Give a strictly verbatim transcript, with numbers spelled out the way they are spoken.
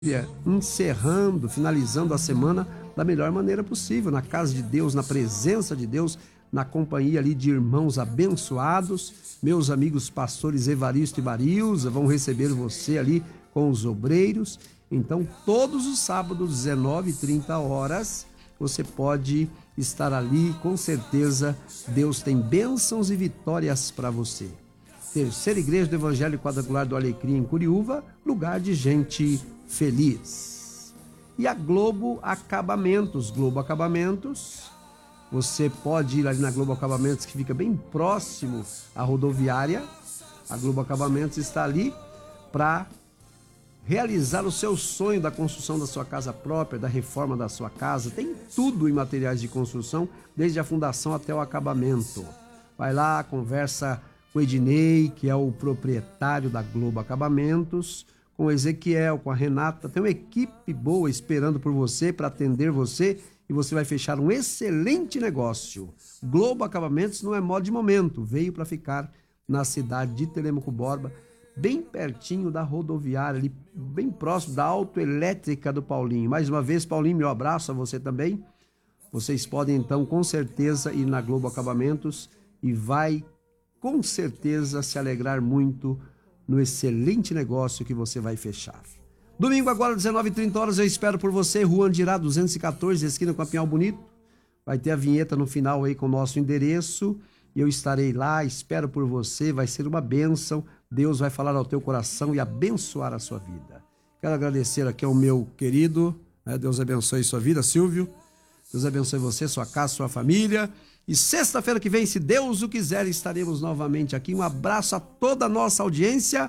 encerrando, finalizando a semana da melhor maneira possível, na casa de Deus, na presença de Deus, na companhia ali de irmãos abençoados. Meus amigos pastores Evaristo e Marilza vão receber você ali com os obreiros. Então, todos os sábados, dezenove e trinta horas, você pode estar ali, com certeza Deus tem bênçãos e vitórias para você. Terceira Igreja do Evangelho Quadrangular do Alecrim, em Curiúva, lugar de gente feliz. E a Globo Acabamentos, Globo Acabamentos, você pode ir ali na Globo Acabamentos, que fica bem próximo à rodoviária. A Globo Acabamentos está ali para realizar o seu sonho da construção da sua casa própria, da reforma da sua casa. Tem tudo em materiais de construção, desde a fundação até o acabamento. Vai lá, conversa com o Ednei, que é o proprietário da Globo Acabamentos, com o Ezequiel, com a Renata. Tem uma equipe boa esperando por você, para atender você, e você vai fechar um excelente negócio. Globo Acabamentos não é moda de momento, veio para ficar na cidade de Telêmaco Borba, bem pertinho da rodoviária, ali, bem próximo da autoelétrica do Paulinho. Mais uma vez, Paulinho, meu abraço a você também. Vocês podem, então, com certeza, ir na Globo Acabamentos e vai, com certeza, se alegrar muito no excelente negócio que você vai fechar. Domingo agora, dezenove e trinta horas, eu espero por você, Rua Andirá duzentos e quatorze, esquina com a Pinhal Bonito. Vai ter a vinheta no final aí com o nosso endereço. E eu estarei lá, espero por você, vai ser uma bênção. Deus vai falar ao teu coração e abençoar a sua vida. Quero agradecer aqui ao meu querido, né? Deus abençoe sua vida, Silvio. Deus abençoe você, sua casa, sua família. E sexta-feira que vem, se Deus o quiser, estaremos novamente aqui. Um abraço a toda a nossa audiência